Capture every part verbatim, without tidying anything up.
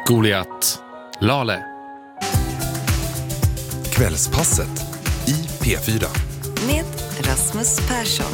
Goliat, Lale. Kvällspasset i P fyra. Med Rasmus Persson.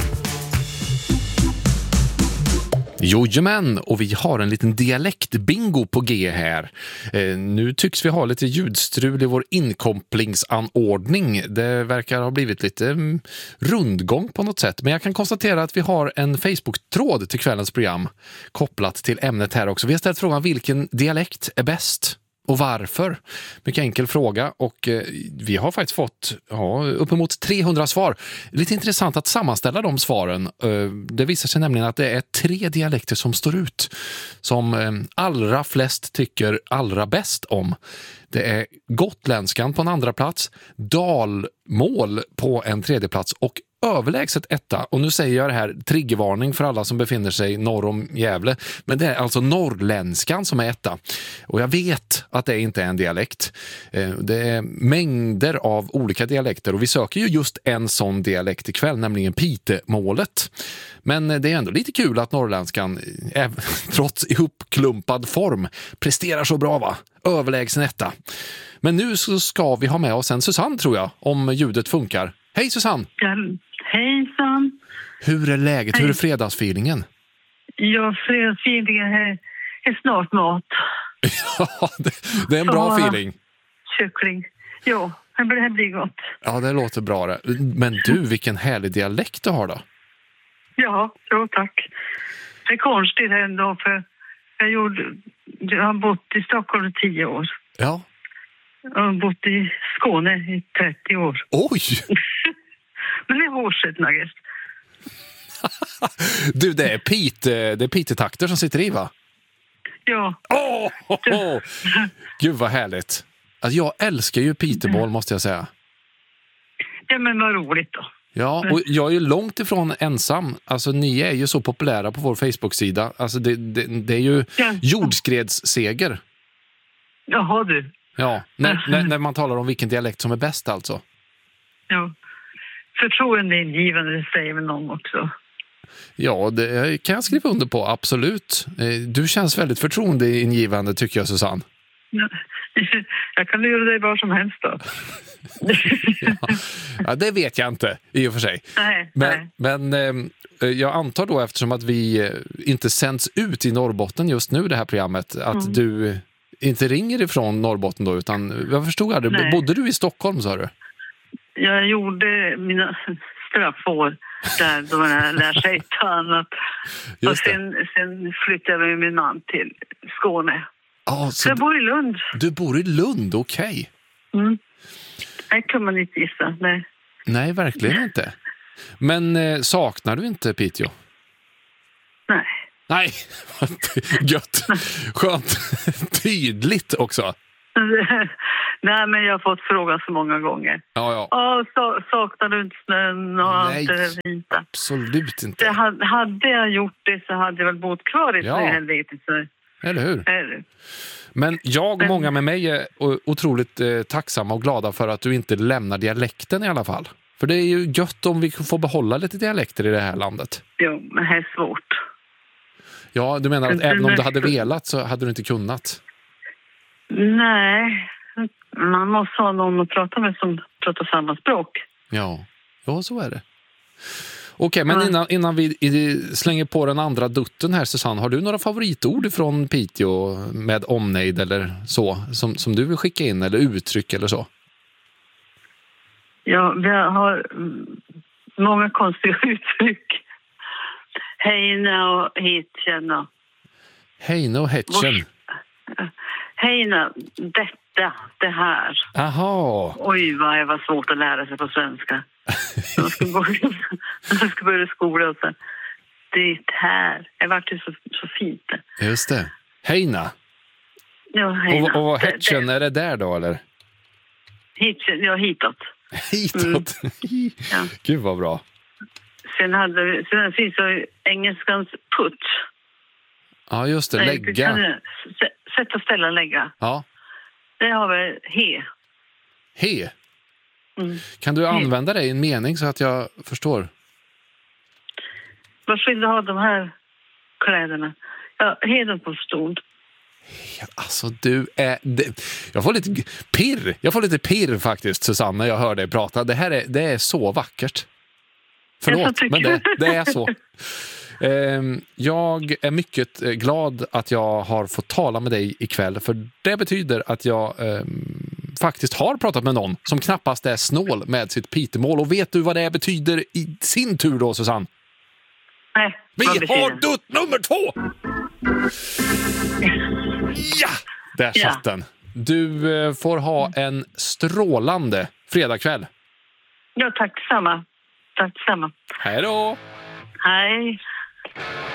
Jojomän, och vi har en liten dialektbingo på G här. Eh, nu tycks vi ha lite ljudstrul i vår inkopplingsanordning. Det verkar ha blivit lite mm, rundgång på något sätt. Men jag kan konstatera att vi har en Facebook-tråd till kvällens program kopplat till ämnet här också. Vi har ställt frågan vilken dialekt är bäst? Och varför? Mycket enkel fråga och eh, vi har faktiskt fått ja, uppemot trehundra svar. Lite intressant att sammanställa de svaren. Eh, det visar sig nämligen att det är tre dialekter som står ut som eh, allra flest tycker allra bäst om. Det är gotländskan på en andra plats, dalmål på en tredje plats och överlägset etta. Och nu säger jag det här, triggervarning för alla som befinner sig norr om Gävle. Men det är alltså norrländskan som är etta. Och jag vet att det inte är en dialekt. Det är mängder av olika dialekter och vi söker ju just en sån dialekt ikväll, nämligen pitemålet. Men det är ändå lite kul att norrländskan, trots ihopklumpad form, presterar så bra va? Överlägsen etta. Men nu så ska vi ha med oss en Susanne tror jag, om ljudet funkar. Hej Susanne! Ja, hejsan! Hur är läget? Hej. Hur är fredagsfeelingen? Ja, fredagsfeelingen är, är snart mat. Ja, det, det är en bra Så, feeling. Kyckling. Ja, det blir, det blir gott. Ja, det låter bra det. Men du, vilken härlig dialekt du har då. Ja, jo, tack. Det är konstigt ändå för jag, gjorde, jag har bott i Stockholm i tio år. Ja. Jag har bott i Skåne i trettio år. Oj! Men det är hårset, Nagges. Du, det är Pite, det är Pite-takter som sitter i va? Ja. Åh! Oh, oh, oh. Gud vad härligt. Alltså, jag älskar ju Pitemål måste jag säga. Ja, men vad roligt då. Ja, och jag är ju långt ifrån ensam. Alltså, ni är ju så populära på vår Facebook-sida. Alltså, det, det, det är ju jordskredsseger. Jaha, du. Ja, när, när, när man talar om vilken dialekt som är bäst alltså. Ja. Förtroendeingivande säger väl någon också. Ja, det kan jag skriva under på, absolut. Du känns väldigt förtroendeingivande tycker jag, Susanne. Ja. Jag kan göra det var som helst då. Ja. Ja, det vet jag inte i och för sig. Nej, men nej. men eh, jag antar då, eftersom att vi inte sänds ut i Norrbotten just nu det här programmet, att mm. du inte ringer ifrån Norrbotten då, utan jag förstod det. Nej. Bodde du i Stockholm, sa du? Jag gjorde mina straffår där då jag lär sig ta annat. Och sen, sen flyttade jag med min man till Skåne. Ah, så, så jag bor i Lund. Du bor i Lund, okej. Okay. Mm. Det kan man inte gissa, nej. Nej, verkligen inte. Men eh, saknar du inte Piteå? Nej. Nej, gött. Skönt. Tydligt också. Nej, men jag har fått frågan så många gånger. Ja, ja. Åh, så, saknar du inte snön och allt det vita? Absolut inte. Det hade, hade jag gjort det så hade jag väl bott kvar i ja. helvetet. Så. Eller hur? Eller. Men jag och många med mig är otroligt eh, tacksamma och glada för att du inte lämnar dialekten i alla fall. För det är ju gött om vi får behålla lite dialekter i det här landet. Jo, men det är svårt. Ja, du menar att det även om du hade velat så hade du inte kunnat? Nej, man måste ha någon att prata med som pratar samma språk. Ja, ja så är det. Okej, men innan, innan vi slänger på den andra dutten här, Susanne, har du några favoritord från Piteå med omnejd eller så, som, som du vill skicka in, eller uttryck eller så? Ja, vi har många konstiga uttryck. Hejna och hitchen. Hejna och hitchen. Hejna, detta, det här. Aha. Oj, vad det var svårt att lära sig på svenska. Jag ska börja, jag ska börja skolan och så. Det här. Det vart ju så, så fint. Just det. Hejna. Ja, hejna. Och, och hitchen, är det där då, eller? Hitchen, ja, hitåt. Hitåt? Mm. Ja. Gud vad bra. Sen, hade vi, sen finns det engelskans put. Ja, just det. Lägga. Sätta, ställa, lägga. Ja. Det har vi he. He? Mm. Kan du använda det i en mening så att jag förstår? Varför vill du ha de här kläderna? Ja, heden på stol. Alltså du är... Det, jag får lite pirr. Jag får lite pirr faktiskt, Susanne, när jag hör dig prata. Det här är, det är så vackert. Förlåt, men det, det är så. Jag är mycket glad att jag har fått tala med dig ikväll, för det betyder att jag faktiskt har pratat med någon som knappast är snål med sitt pitemål. Och vet du vad det betyder i sin tur då, Susanne? Nej, vi har dutt nummer två! Ja, där satt ja. den. Du får ha en strålande fredagkväll. Ja, tack samma. Tack samma. Hej då! Hej.